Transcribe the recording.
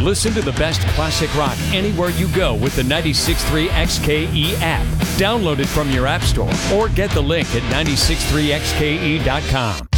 Listen to the best classic rock anywhere you go with the 96.3 XKE app. Download it from your app store or get the link at 963xke.com.